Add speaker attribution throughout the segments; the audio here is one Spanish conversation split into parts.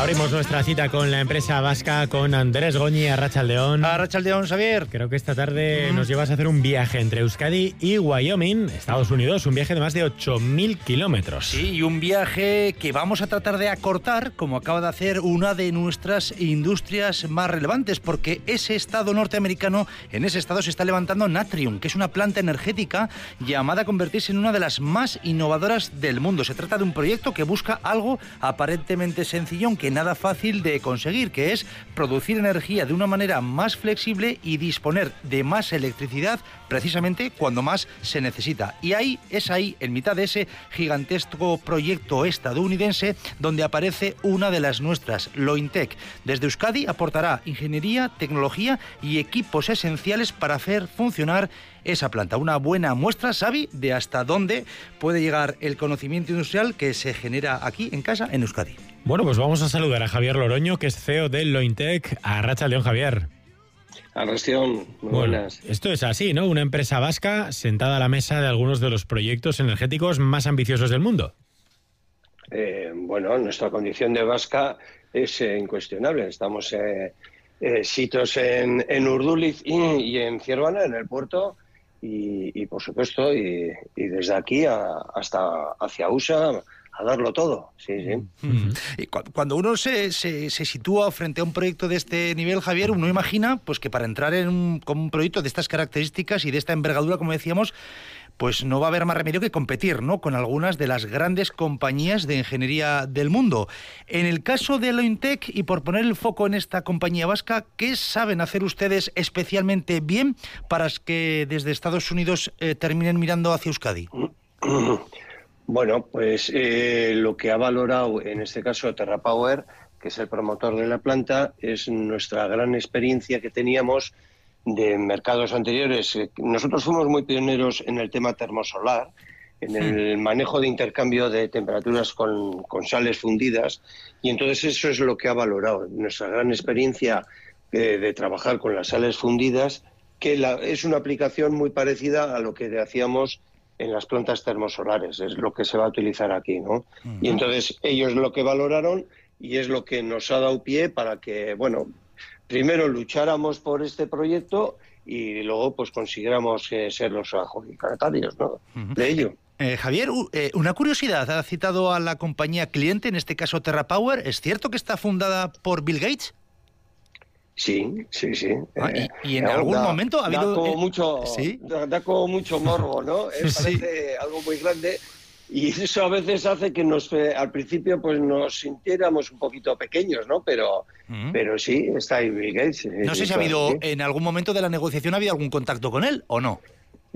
Speaker 1: Abrimos nuestra cita con la empresa vasca, con Andrés Goñi, Arratsaldeon.
Speaker 2: Arratsaldeon, Xavier.
Speaker 1: Creo que esta tarde nos llevas a hacer un viaje entre Euskadi y Wyoming, Estados Unidos, un viaje de más de 8.000 kilómetros.
Speaker 2: Sí, y un viaje que vamos a tratar de acortar, como acaba de hacer una de nuestras industrias más relevantes, porque ese estado norteamericano, en ese estado se está levantando Natrium, que es una planta energética llamada a convertirse en una de las más innovadoras del mundo. Se trata de un proyecto que busca algo aparentemente sencillo, aunque nada fácil de conseguir, que es producir energía de una manera más flexible y disponer de más electricidad precisamente cuando más se necesita. Y ahí, en mitad de ese gigantesco proyecto estadounidense, donde aparece una de las nuestras, Lointec. Desde Euskadi aportará ingeniería, tecnología y equipos esenciales para hacer funcionar esa planta. Una buena muestra, Xavi, de hasta dónde puede llegar el conocimiento industrial que se genera aquí en casa, en Euskadi.
Speaker 1: Bueno, pues vamos a saludar a Javier Loroño, que es CEO de Lointec. Arratsaldeon, Javier.
Speaker 3: Arratsaldeon, muy buenas.
Speaker 1: Esto es así, ¿no? Una empresa vasca sentada a la mesa de algunos de los proyectos energéticos más ambiciosos del mundo.
Speaker 3: Bueno, nuestra condición de vasca es incuestionable. Estamos sitios en Urduliz y en Zierbana, en el puerto, y por supuesto, y desde aquí hasta hacia USA, a darlo todo, sí.
Speaker 2: Y cuando uno se sitúa frente a un proyecto de este nivel, Javier, uno imagina pues que para entrar con un proyecto de estas características y de esta envergadura, como decíamos, pues no va a haber más remedio que competir, ¿no?, con algunas de las grandes compañías de ingeniería del mundo. En el caso de Lointec, y por poner el foco en esta compañía vasca, ¿qué saben hacer ustedes especialmente bien para que desde Estados Unidos terminen mirando hacia Euskadi?
Speaker 3: Bueno, pues lo que ha valorado en este caso TerraPower, que es el promotor de la planta, es nuestra gran experiencia que teníamos de mercados anteriores. Nosotros fuimos muy pioneros en el tema termosolar, en el manejo de intercambio de temperaturas con sales fundidas, y entonces eso es lo que ha valorado, nuestra gran experiencia de trabajar con las sales fundidas, que es una aplicación muy parecida a lo que hacíamos en las plantas termosolares, es lo que se va a utilizar aquí, ¿no? Y entonces ellos lo que valoraron, y es lo que nos ha dado pie para que, bueno, primero lucháramos por este proyecto y luego pues consiguiéramos ser los adjudicatarios, ¿no?, de ello.
Speaker 2: Javier, una curiosidad, ha citado a la compañía cliente, en este caso TerraPower. ¿Es cierto que está fundada por Bill Gates?
Speaker 3: Sí.
Speaker 2: ¿Y en algún momento ha habido...?
Speaker 3: Da como mucho morbo, ¿no? Parece algo muy grande, y eso a veces hace que al principio pues nos sintiéramos un poquito pequeños, ¿no? Pero sí, está ahí Bill Gates.
Speaker 2: No sé si ha habido, en algún momento de la negociación, ¿ha habido algún contacto con él o no?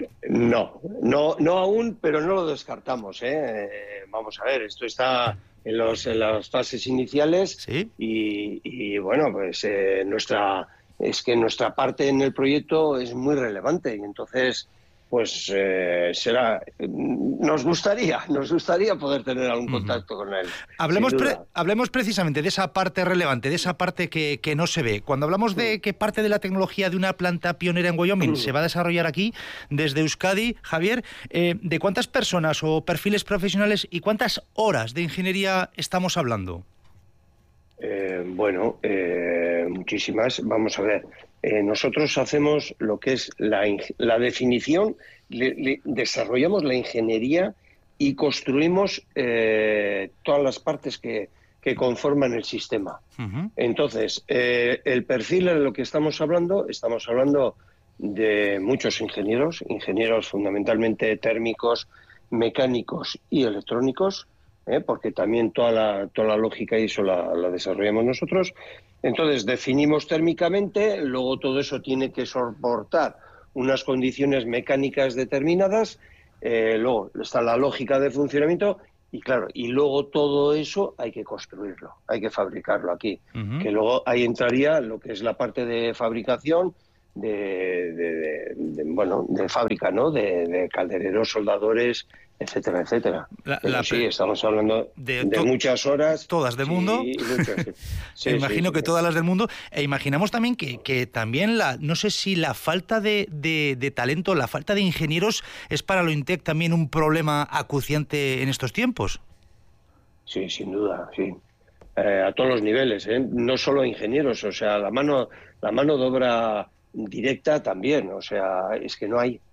Speaker 3: No aún, pero no lo descartamos, ¿eh? Vamos a ver, esto está en las fases iniciales. ¿Sí? Y bueno, pues nuestra parte en el proyecto es muy relevante, y entonces pues nos gustaría poder tener algún contacto con él.
Speaker 2: Hablemos precisamente de esa parte relevante, de esa parte que no se ve. Cuando hablamos de qué parte de la tecnología de una planta pionera en Wyoming se va a desarrollar aquí, desde Euskadi, Javier, ¿de cuántas personas o perfiles profesionales y cuántas horas de ingeniería estamos hablando?
Speaker 3: Muchísimas. Vamos a ver. Nosotros hacemos lo que es la definición, desarrollamos la ingeniería y construimos todas las partes que conforman el sistema. Entonces, el perfil en lo que estamos hablando de muchos ingenieros fundamentalmente térmicos, mecánicos y electrónicos, porque también toda la lógica y eso la desarrollamos nosotros. Entonces definimos térmicamente, luego todo eso tiene que soportar unas condiciones mecánicas determinadas, luego está la lógica de funcionamiento y claro, y luego todo eso hay que construirlo, hay que fabricarlo aquí, que luego ahí entraría lo que es la parte de fabricación, de fábrica, ¿no?, de caldereros, soldadores, etcétera. Sí, estamos hablando de muchas horas.
Speaker 2: ¿Todas del mundo? Sí, imagino que todas las del mundo. E imaginamos también que también no sé si la falta de talento, la falta de ingenieros es para Lointec también un problema acuciante en estos tiempos.
Speaker 3: Sí, sin duda, sí. a todos los niveles, no solo ingenieros, o sea, la mano de obra directa también, o sea, es que no hay.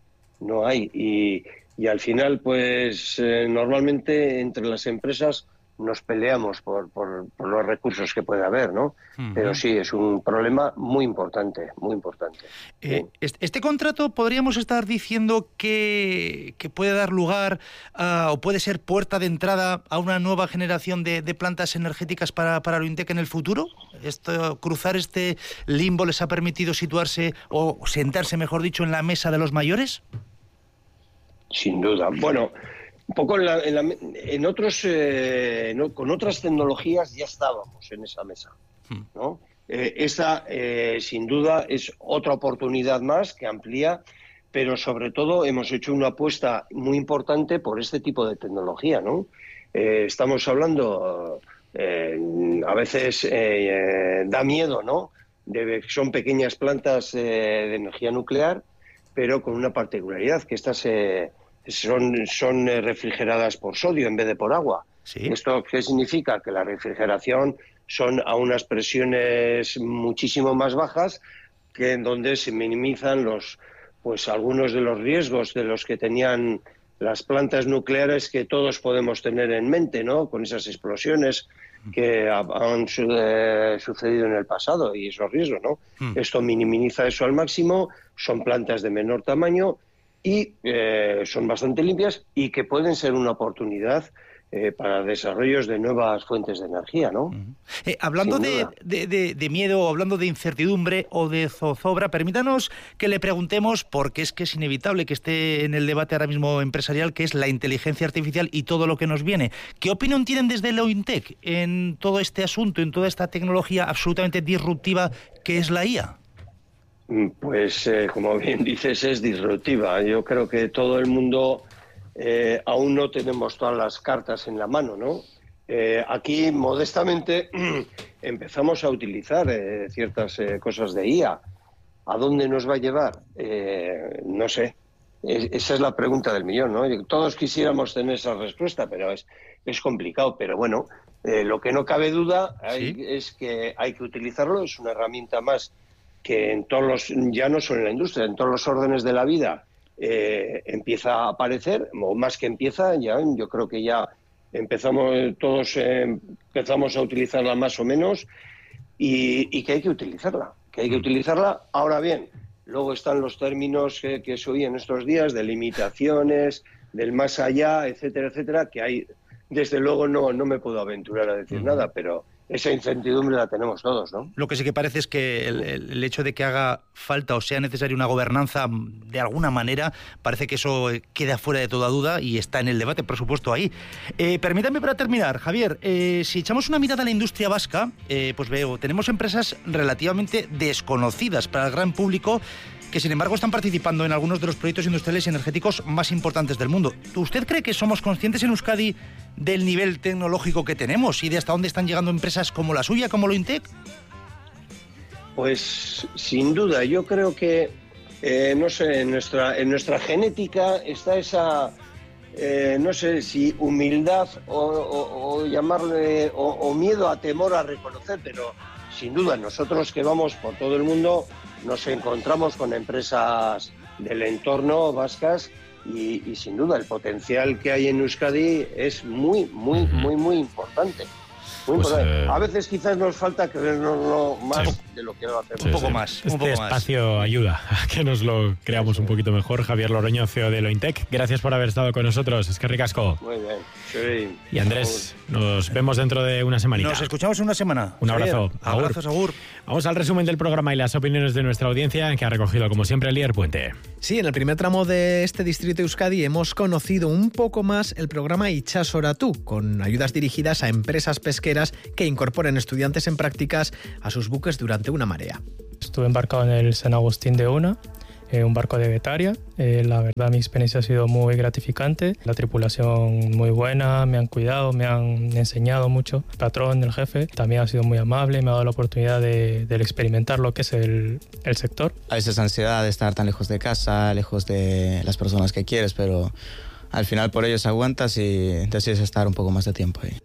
Speaker 3: Y al final, pues normalmente entre las empresas nos peleamos por los recursos que puede haber, ¿no? Uh-huh. Pero sí, es un problema muy importante, muy importante.
Speaker 2: Este contrato podríamos estar diciendo que puede dar lugar o puede ser puerta de entrada a una nueva generación de plantas energéticas para Lointec en el futuro. ¿Cruzar este limbo les ha permitido situarse o sentarse, mejor dicho, en la mesa de los mayores?
Speaker 3: Sin duda. Bueno, un poco en otros, con otras tecnologías ya estábamos en esa mesa, ¿no? Esta, sin duda, es otra oportunidad más que amplía, pero sobre todo hemos hecho una apuesta muy importante por este tipo de tecnología, ¿no? Estamos hablando, a veces da miedo, ¿no? Son pequeñas plantas de energía nuclear, pero con una particularidad, que estas son refrigeradas por sodio en vez de por agua. ¿Sí? ¿Esto qué significa? Que la refrigeración son a unas presiones muchísimo más bajas, que en donde se minimizan algunos de los riesgos de los que tenían las plantas nucleares, que todos podemos tener en mente, ¿no? Con esas explosiones que han sucedido en el pasado y esos riesgos, ¿no? Esto minimiza eso al máximo. Son plantas de menor tamaño y son bastante limpias y que pueden ser una oportunidad para desarrollos de nuevas fuentes de energía, ¿no?
Speaker 2: Hablando de miedo, hablando de incertidumbre o de zozobra, permítanos que le preguntemos, porque es que es inevitable que esté en el debate ahora mismo empresarial, que es la inteligencia artificial y todo lo que nos viene. ¿Qué opinión tienen desde Lointec en todo este asunto, en toda esta tecnología absolutamente disruptiva que es la IA?
Speaker 3: Pues, como bien dices, es disruptiva. Yo creo que todo el mundo... aún no tenemos todas las cartas en la mano, ¿no? Aquí, modestamente, empezamos a utilizar ciertas cosas de IA. ¿A dónde nos va a llevar? No sé. Esa es la pregunta del millón, ¿no? Todos quisiéramos tener esa respuesta, pero es complicado. Pero bueno, lo que no cabe duda es que hay que utilizarlo. Es una herramienta más que en todos ya no solo en la industria, en todos los órdenes de la vida, empieza a aparecer, o más que empieza, ya yo creo que ya todos empezamos a utilizarla más o menos, y que hay que utilizarla, Ahora bien, luego están los términos que se oían estos días de limitaciones, del más allá, etcétera, etcétera, que hay, desde luego no me puedo aventurar a decir nada, pero esa incertidumbre la tenemos todos, ¿no?
Speaker 2: Lo que sí que parece es que el hecho de que haga falta o sea necesaria una gobernanza de alguna manera, parece que eso queda fuera de toda duda y está en el debate, por supuesto, ahí. Permítame para terminar, Javier, si echamos una mirada a la industria vasca, pues tenemos empresas relativamente desconocidas para el gran público, que sin embargo están participando en algunos de los proyectos industriales y energéticos más importantes del mundo. ¿Usted cree que somos conscientes en Euskadi del nivel tecnológico que tenemos y de hasta dónde están llegando empresas como la suya, como Lointec?
Speaker 3: Pues sin duda, yo creo que, no sé, en nuestra genética está esa, no sé si humildad o llamarle, o miedo a temor a reconocer, pero sin duda nosotros que vamos por todo el mundo nos encontramos con empresas del entorno vascas y sin duda el potencial que hay en Euskadi es muy importante. A veces quizás nos falta creernos más de lo que lo hacemos.
Speaker 2: Un poco más.
Speaker 1: Este espacio ayuda a que nos lo creamos un poquito mejor. Javier Loroño, CEO de Lointec, gracias por haber estado con nosotros. Es que ricasco.
Speaker 3: Muy bien. Sí.
Speaker 1: Y Andrés, nos vemos dentro de una semanita.
Speaker 2: Nos escuchamos en una semana.
Speaker 1: Un abrazo.
Speaker 2: Abrazos, agur.
Speaker 1: Vamos al resumen del programa y las opiniones de nuestra audiencia, que ha recogido, como siempre, Lier Puente.
Speaker 4: Sí, en el primer tramo de este distrito Euskadi hemos conocido un poco más el programa Itxasoratu, con ayudas dirigidas a empresas pesqueras que incorporen estudiantes en prácticas a sus buques durante una marea.
Speaker 5: Estuve embarcado en el San Agustín de Una, un barco de Betaria. La verdad, mi experiencia ha sido muy gratificante. La tripulación muy buena, me han cuidado, me han enseñado mucho. El patrón, el jefe, también ha sido muy amable, me ha dado la oportunidad de experimentar lo que es el sector.
Speaker 6: A veces ansiedad de estar tan lejos de casa, lejos de las personas que quieres, pero al final por ellos aguantas y decides estar un poco más de tiempo ahí.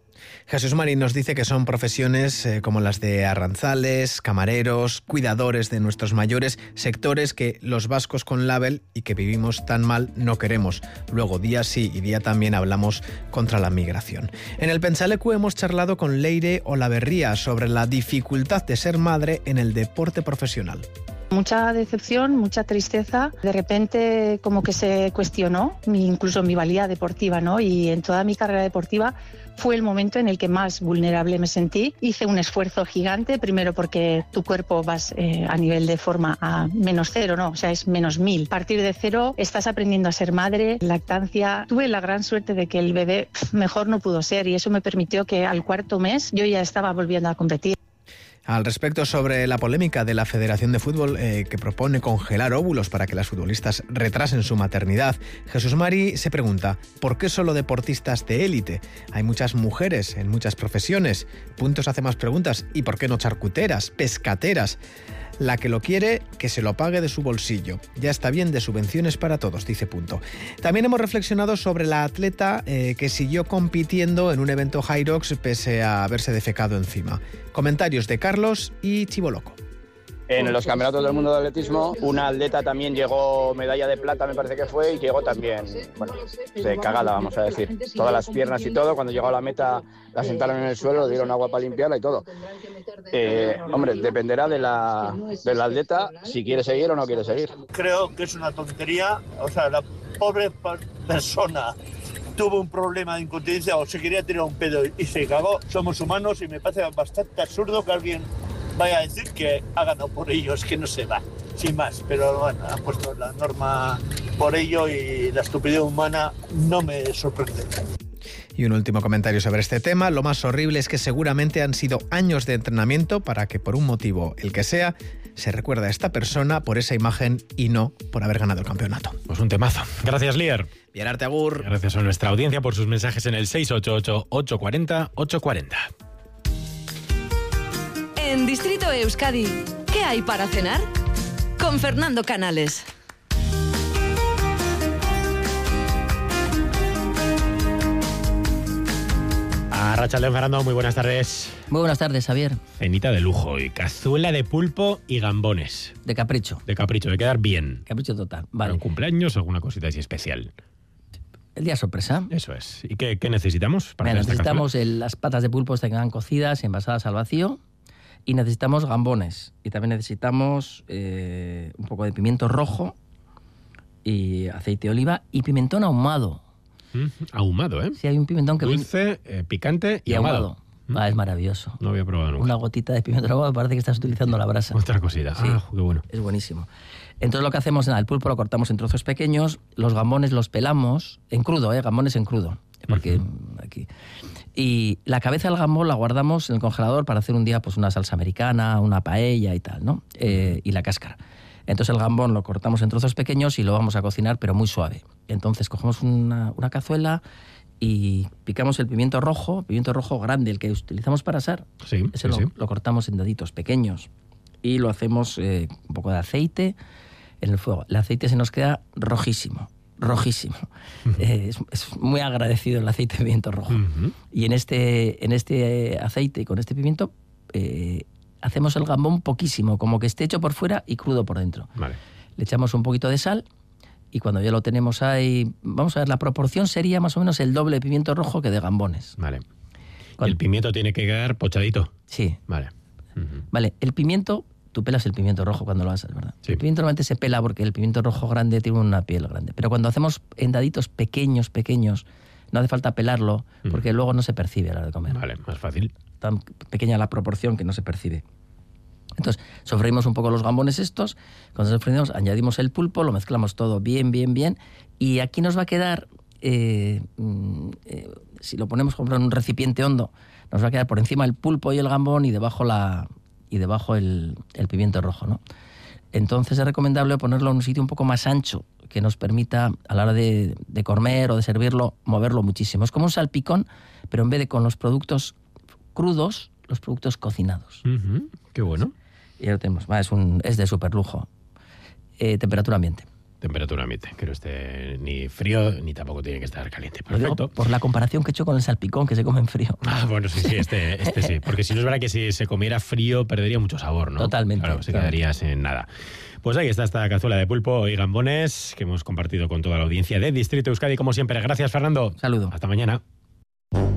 Speaker 4: Jesús Mari nos dice que son profesiones como las de arranzales, camareros, cuidadores de nuestros mayores, sectores que los vascos con label y que vivimos tan mal no queremos. Luego, día sí y día también hablamos contra la migración. En el Pentsaleku hemos charlado con Leire Olaverría sobre la dificultad de ser madre en el deporte profesional.
Speaker 7: Mucha decepción, mucha tristeza. De repente como que se cuestionó incluso mi valía deportiva, ¿no? Y en toda mi carrera deportiva fue el momento en el que más vulnerable me sentí. Hice un esfuerzo gigante, primero porque tu cuerpo vas a nivel de forma a -0, ¿no? O sea, es -1000. A partir de 0 estás aprendiendo a ser madre, lactancia. Tuve la gran suerte de que el bebé mejor no pudo ser y eso me permitió que al 4.º mes yo ya estaba volviendo a competir.
Speaker 4: Al respecto, sobre la polémica de la Federación de Fútbol que propone congelar óvulos para que las futbolistas retrasen su maternidad, Jesús Mari se pregunta, ¿por qué solo deportistas de élite? Hay muchas mujeres en muchas profesiones. Puntos hace más preguntas. ¿Y por qué no charcuteras, pescateras? La que lo quiere, que se lo pague de su bolsillo. Ya está bien de subvenciones para todos, dice Punto. También hemos reflexionado sobre la atleta que siguió compitiendo en un evento Hyrox pese a haberse defecado encima. Comentarios de Carlos y Chivoloco.
Speaker 8: En los campeonatos del mundo de atletismo, una atleta también llegó medalla de plata, me parece que fue, y llegó también, bueno, de cagada, vamos a decir. Todas las piernas y todo, cuando llegó a la meta la sentaron en el suelo, le dieron agua para limpiarla y todo. Hombre, dependerá de la atleta si quiere seguir o no quiere seguir.
Speaker 9: Creo que es una tontería, o sea, la pobre persona tuvo un problema de incontinencia o se quería tirar un pedo y se cagó. Somos humanos y me parece bastante absurdo que alguien vaya a decir que ha ganado por ello, es que no se va, sin más. Pero bueno, han puesto la norma por ello y la estupidez humana no me sorprende.
Speaker 4: Y un último comentario sobre este tema. Lo más horrible es que seguramente han sido años de entrenamiento para que por un motivo, el que sea, se recuerde a esta persona por esa imagen y no por haber ganado el campeonato.
Speaker 1: Pues un temazo. Gracias, Lier.
Speaker 4: Bien, arte agur.
Speaker 1: Gracias a nuestra audiencia por sus mensajes en el 688-840-840.
Speaker 10: En Distrito Euskadi, ¿qué hay para cenar? Con Fernando Canales.
Speaker 1: Arratsaldeon, Fernando, muy buenas tardes.
Speaker 11: Muy buenas tardes, Javier.
Speaker 1: Cenita de lujo y cazuela de pulpo y gambones.
Speaker 11: De capricho.
Speaker 1: De capricho, de quedar bien.
Speaker 11: Capricho total,
Speaker 1: Para
Speaker 11: vale.
Speaker 1: un cumpleaños o alguna cosita así especial.
Speaker 11: El día sorpresa.
Speaker 1: Eso es. ¿Y qué necesitamos para
Speaker 11: Mira,
Speaker 1: hacer esta
Speaker 11: necesitamos las patas de pulpo que quedan cocidas, envasadas al vacío. Y necesitamos gambones. Y también necesitamos un poco de pimiento rojo y aceite de oliva y pimentón ahumado.
Speaker 1: Ahumado, ¿eh?
Speaker 11: Sí, hay un pimentón que...
Speaker 1: Dulce, picante y ahumado.
Speaker 11: Es maravilloso.
Speaker 1: No había probado nunca.
Speaker 11: Una gotita de pimiento ahumado, parece que estás utilizando la brasa.
Speaker 1: Otra cosita.
Speaker 11: Sí,
Speaker 1: qué bueno.
Speaker 11: Es buenísimo. Entonces lo que hacemos, el pulpo lo cortamos en trozos pequeños, los gambones los pelamos en crudo, gambones en crudo. Porque aquí... Y la cabeza del gambón la guardamos en el congelador para hacer un día pues una salsa americana, una paella y tal, ¿no? Y la cáscara. Entonces el gambón lo cortamos en trozos pequeños y lo vamos a cocinar, pero muy suave. Entonces cogemos una cazuela y picamos el pimiento rojo grande, el que utilizamos para asar.
Speaker 1: Sí,
Speaker 11: Ese lo cortamos en daditos pequeños y lo hacemos un poco de aceite en el fuego. El aceite se nos queda rojísimo. Es muy agradecido el aceite de pimiento rojo. Y en este aceite y con este pimiento hacemos el gambón poquísimo, como que esté hecho por fuera y crudo por dentro.
Speaker 1: Vale.
Speaker 11: Le echamos un poquito de sal y cuando ya lo tenemos ahí, vamos a ver, la proporción sería más o menos el doble de pimiento rojo que de gambones.
Speaker 1: Vale. ¿Y el pimiento tiene que quedar pochadito?
Speaker 11: Sí.
Speaker 1: Vale.
Speaker 11: Vale, el pimiento... Tú pelas el pimiento rojo cuando lo haces, ¿verdad?
Speaker 1: Sí.
Speaker 11: El pimiento normalmente se pela porque el pimiento rojo grande tiene una piel grande. Pero cuando hacemos en daditos pequeños, no hace falta pelarlo porque luego no se percibe a la hora de comer.
Speaker 1: Vale, más fácil.
Speaker 11: Tan pequeña la proporción que no se percibe. Entonces, sofreímos un poco los gambones estos. Cuando sofreímos, añadimos el pulpo, lo mezclamos todo bien. Y aquí nos va a quedar, si lo ponemos como en un recipiente hondo, nos va a quedar por encima el pulpo y el gambón y debajo el pimiento rojo, ¿no? Entonces es recomendable ponerlo en un sitio un poco más ancho que nos permita a la hora de comer o de servirlo, moverlo muchísimo. Es como un salpicón, pero en vez de con los productos crudos, los productos cocinados.
Speaker 1: Qué bueno.
Speaker 11: Y ya lo tenemos. Es de súper lujo. Temperatura ambiente.
Speaker 1: temperatura ambiente, que no esté ni frío ni tampoco tiene que estar caliente. Perfecto.
Speaker 11: Por la comparación que he hecho con el salpicón, que se come en frío.
Speaker 1: Bueno, sí, este sí. Porque si no es verdad que si se comiera frío perdería mucho sabor, ¿no?
Speaker 11: Totalmente.
Speaker 1: Claro, se quedaría sin nada. Pues ahí está esta cazuela de pulpo y gambones que hemos compartido con toda la audiencia de Distrito Euskadi, como siempre. Gracias, Fernando.
Speaker 11: Saludo.
Speaker 1: Hasta mañana.